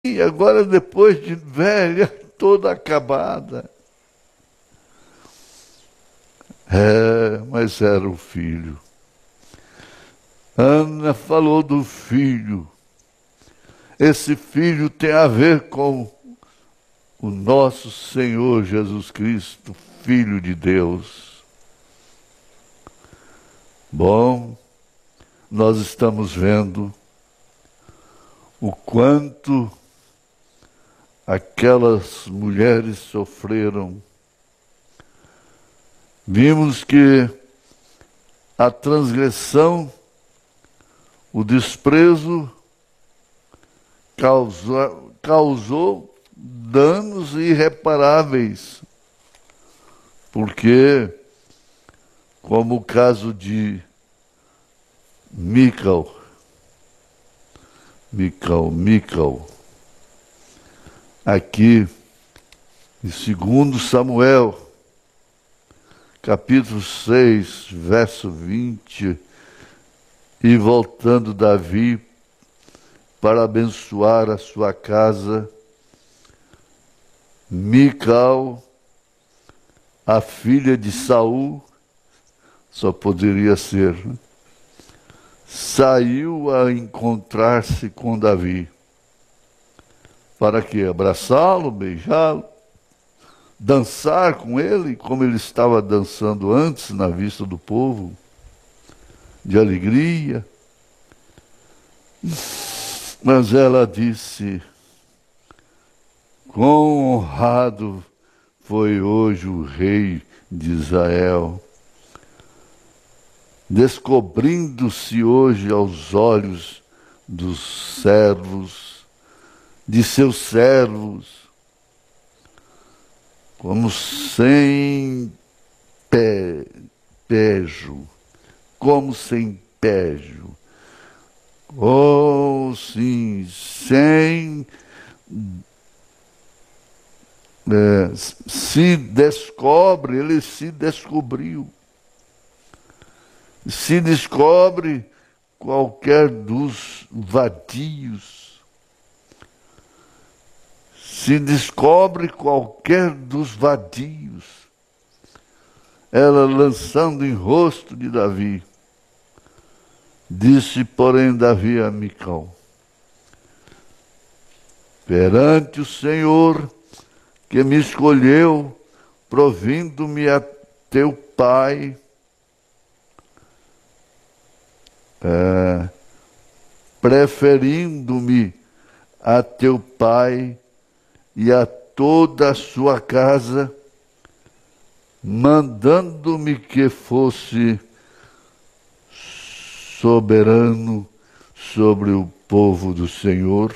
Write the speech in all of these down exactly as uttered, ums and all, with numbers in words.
E agora, depois de velha, toda acabada. É, mas era o filho. Ana falou do filho. Esse filho tem a ver com o nosso Senhor Jesus Cristo, Filho de Deus. Bom, nós estamos vendo o quanto aquelas mulheres sofreram. Vimos que a transgressão, o desprezo, causou, causou danos irreparáveis. Porque, como o caso de Mical, Mical, Mical, aqui, em segundo Samuel, capítulo seis, verso vinte, e voltando Davi para abençoar a sua casa, Mical, a filha de Saul, só poderia ser, né? Saiu a encontrar-se com Davi. Para quê? Abraçá-lo, beijá-lo, dançar com ele, como ele estava dançando antes na vista do povo, de alegria. Mas ela disse: quão honrado foi hoje o rei de Israel, descobrindo-se hoje aos olhos dos servos, de seus servos, como sem pe, pejo, como sem pejo. Oh, sim, sem... É, se descobre, ele se descobriu. Se descobre qualquer dos vadios. Se descobre qualquer dos vadios. Ela, lançando em rosto de Davi, disse, porém, Davi a Mical: perante o Senhor que me escolheu, provindo-me a teu pai, é, preferindo-me a teu pai e a toda a sua casa, mandando-me que fosse soberano sobre o povo do Senhor,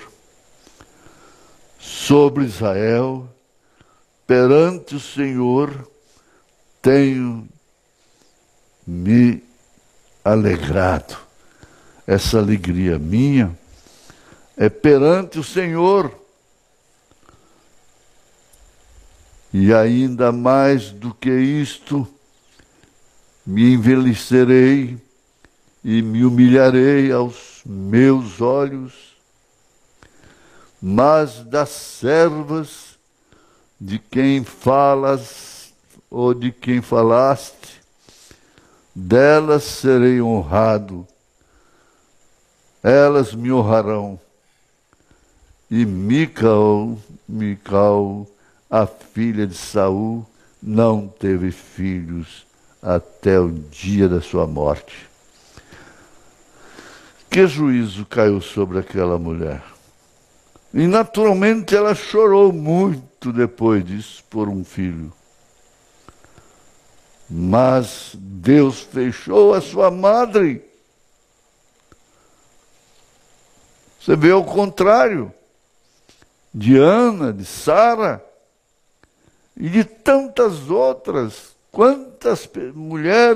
sobre Israel. Perante o Senhor tenho me alegrado. Essa alegria minha é perante o Senhor. E ainda mais do que isto, me envelhecerei e me humilharei aos meus olhos, mas das servas de quem falas, ou de quem falaste, delas serei honrado, elas me honrarão. E Mical, Mical, a filha de Saul, não teve filhos até o dia da sua morte. Que juízo caiu sobre aquela mulher? E naturalmente ela chorou muito depois disso por um filho. Mas Deus fechou a sua madre. Você vê o contrário de Ana, de Sara e de tantas outras. Quantas mulheres